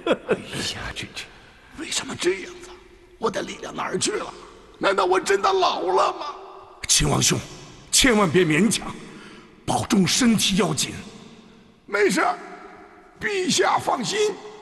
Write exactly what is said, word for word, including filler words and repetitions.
哎呀，这这，为什么这样子？我的力量哪儿去了？难道我真的老了吗？ 秦王兄，千万别勉强，保重身体要紧。 没事，陛下放心。